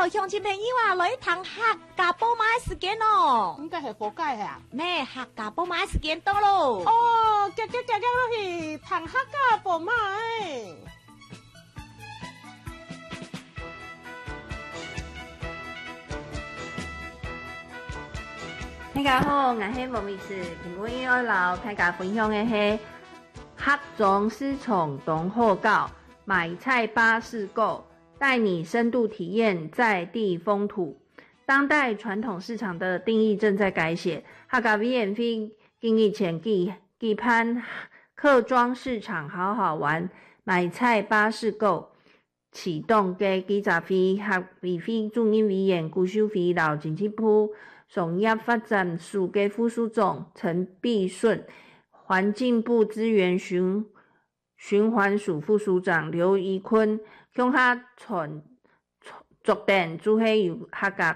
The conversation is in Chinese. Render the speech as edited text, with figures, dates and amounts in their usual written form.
乡亲朋友啊，来一趟客家宝马的时间哦。 应该系佛界呀。 咩客家宝马的时间到咯。 哦，走落去，谈客家宝马诶。 大家好，我是莫米斯，今日要老大家分享的是客庄私宠同贺告，买菜巴士购，带你深度体验在地风土。当代传统市场的定义正在改写，客家 V&V 今日前期盼客庄市场好好玩，买菜巴士购启动嘅記者會和委會主任委員顧秀飛老經濟部農業發展署嘅副署長陳必順、環境部資源循環署副署長劉宜坤向下傳昨天主係由客家